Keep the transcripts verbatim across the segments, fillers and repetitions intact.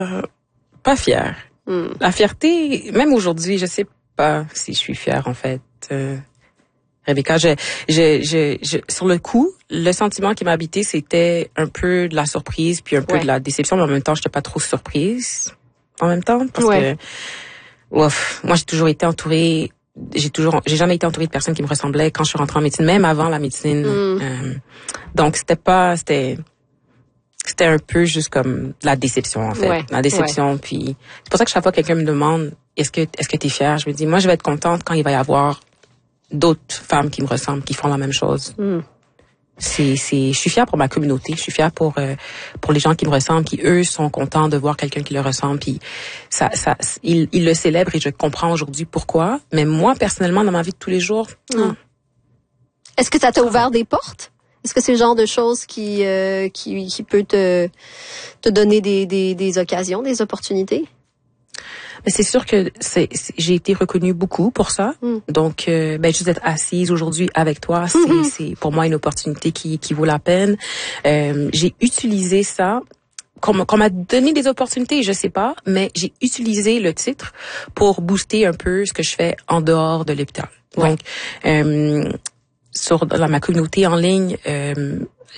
Euh, pas fière. Mm. La fierté, même aujourd'hui, je sais pas si je suis fière, en fait. Euh, Rebecca, je, je, je, je, sur le coup, le sentiment qui m'a habité, c'était un peu de la surprise, puis un peu ouais. de la déception, mais en même temps, j'étais pas trop surprise. En même temps, parce ouais. que, ouf, moi, j'ai toujours été entourée, j'ai toujours, j'ai jamais été entourée de personnes qui me ressemblaient quand je suis rentrée en médecine, même avant la médecine. Mm. Euh, donc, c'était pas, c'était, c'était un peu juste comme de la déception, en fait. Ouais. La déception, ouais. Puis, c'est pour ça que chaque fois que quelqu'un me demande, est-ce que, est-ce que t'es fière? Je me dis, moi, je vais être contente quand il va y avoir d'autres femmes qui me ressemblent, qui font la même chose. Mm. C'est, c'est, je suis fière pour ma communauté. Je suis fière pour euh, pour les gens qui me ressemblent, qui eux sont contents de voir quelqu'un qui leur ressemble. Puis ça, ça, ils, ils le célèbrent et je comprends aujourd'hui pourquoi. Mais moi personnellement, dans ma vie de tous les jours, mm. non. Est-ce que ça t'a ouvert des portes? Est-ce que c'est le genre de choses qui euh, qui qui peut te te donner des des des occasions, des opportunités? Mais c'est sûr que c'est, c'est j'ai été reconnue beaucoup pour ça. Mm. Donc euh, ben juste d'être assise aujourd'hui avec toi, c'est mm-hmm. c'est pour moi une opportunité qui qui vaut la peine. Euh, j'ai utilisé ça qu'on, qu'on m'a donné des opportunités, je sais pas, mais j'ai utilisé le titre pour booster un peu ce que je fais en dehors de l'hôpital. Ouais. Donc euh, sur dans ma communauté en ligne, euh,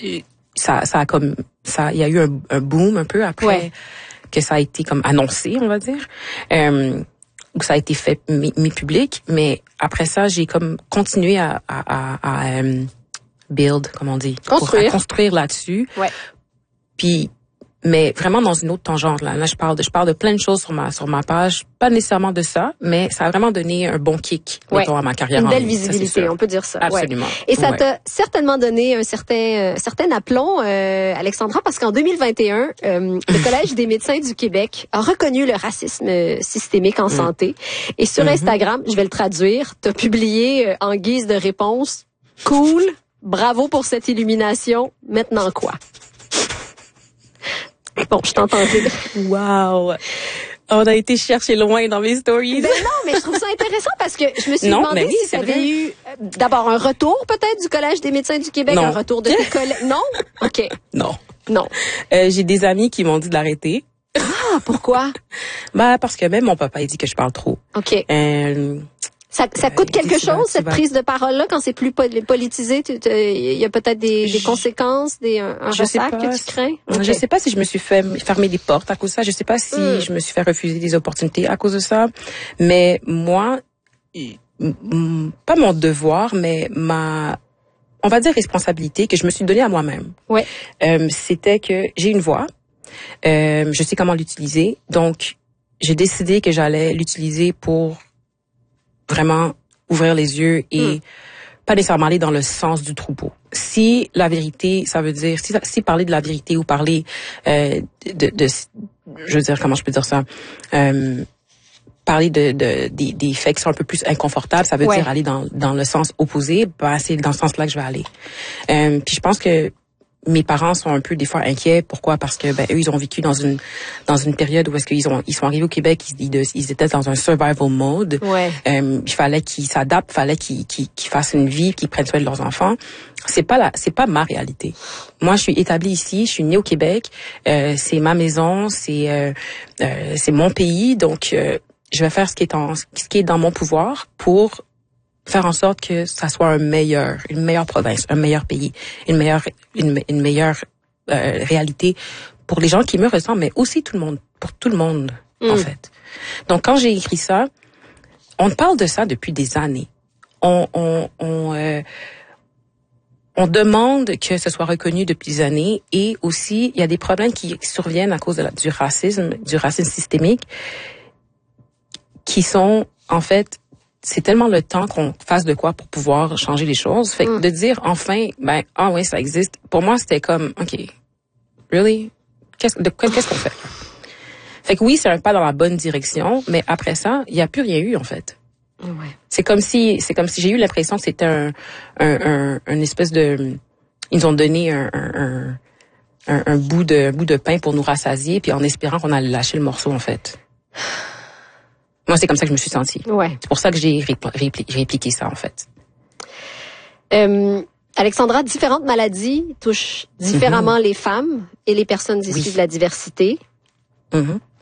ça ça a comme ça il y a eu un, un boom un peu après. Ouais. Que ça a été comme annoncé, on va dire, euh, ou que ça a été fait mis, mis public, mais après ça, j'ai comme continué à, à, à, à um, build, comme on dit, construire, pour, à construire là-dessus. Ouais. Puis, mais vraiment dans une autre tangente. Là, là je parle de, je parle de plein de choses sur ma sur ma page, pas nécessairement de ça, mais ça a vraiment donné un bon kick, ouais. mettons, à ma carrière. Une belle en visibilité, on peut dire ça. Absolument. Ouais. Et ça ouais. t'a certainement donné un certain euh, certain aplomb, euh, Alexandra, parce qu'en deux mille vingt et un, euh, le Collège des médecins du Québec a reconnu le racisme systémique en mm. santé. Et sur mm-hmm. Instagram, je vais le traduire, t'as publié euh, en guise de réponse, cool, bravo pour cette illumination. Maintenant quoi? Bon, je t'entends dire. Wow. On a été chercher loin dans mes stories. Ben non, mais je trouve ça intéressant parce que je me suis non, demandé oui, si tu avais eu euh, d'abord un retour peut-être du Collège des médecins du Québec, non. un retour de tes collègues. Non? OK. Non. Non. Euh, j'ai des amis qui m'ont dit de l'arrêter. Ah, pourquoi? Ben, parce que même mon papa, il dit que je parle trop. OK. Euh, Ça, ça coûte euh, quelque chose, cette prise de parole-là, quand c'est plus politisé? Il y a peut-être des, des conséquences, des, un, un ressac que tu crains? Okay. Je sais pas si je me suis fait fermer des portes à cause de ça. Je sais pas si mm. je me suis fait refuser des opportunités à cause de ça. Mais moi, m- pas mon devoir, mais ma, on va dire responsabilité que je me suis donnée à moi-même. Ouais. Euh, c'était que j'ai une voix. Euh, je sais comment l'utiliser. Donc, j'ai décidé que j'allais l'utiliser pour vraiment ouvrir les yeux et mm. pas nécessairement aller dans le sens du troupeau. Si la vérité, ça veut dire, si, si parler de la vérité ou parler euh, de, de, je veux dire, comment je peux dire ça, euh, parler de, de des, des faits qui sont un peu plus inconfortables, ça veut ouais. dire aller dans dans le sens opposé, bah c'est dans ce sens-là que je vais aller. Euh, puis je pense que mes parents sont un peu des fois inquiets. Pourquoi? Parce que ben eux ils ont vécu dans une dans une période où est-ce qu'ils ont ils sont arrivés au Québec, ils, ils, ils étaient dans un survival mode. Ouais. Euh, il fallait qu'ils s'adaptent, il fallait qu'ils, qu'ils qu'ils fassent une vie, qu'ils prennent soin de leurs enfants. C'est pas la c'est pas ma réalité. Moi je suis établie ici, je suis née au Québec, euh, c'est ma maison, c'est euh, euh, c'est mon pays, donc euh, je vais faire ce qui est en ce qui est dans mon pouvoir pour faire en sorte que ça soit un meilleur, une meilleure province, un meilleur pays, une meilleure, une, une meilleure euh, réalité pour les gens qui me ressemblent, mais aussi tout le monde, pour tout le monde, mm. en fait. Donc, quand j'ai écrit ça, on parle de ça depuis des années. On, on, on, euh, on demande que ce soit reconnu depuis des années et aussi, il y a des problèmes qui surviennent à cause de la, du racisme, du racisme systémique, qui sont, en fait, c'est tellement le temps qu'on fasse de quoi pour pouvoir changer les choses. Fait que mm. de dire enfin, ben, ah oui, ça existe. Pour moi, c'était comme, OK, really? Qu'est-ce, de, qu'est-ce qu'on fait? Fait que oui, c'est un pas dans la bonne direction, mais après ça, il n'y a plus rien eu, en fait. Ouais. C'est comme si, c'est comme si j'ai eu l'impression que c'était un, un, un, un espèce de, ils nous ont donné un, un, un, un bout de, un bout de pain pour nous rassasier, puis en espérant qu'on allait lâcher le morceau, en fait. Moi, c'est comme ça que je me suis sentie. Ouais. C'est pour ça que j'ai répli- répli- répliqué ça, en fait. Euh, Alexandra, différentes maladies touchent différemment mm-hmm. les femmes et les personnes issues oui. de la diversité. Mm-hmm.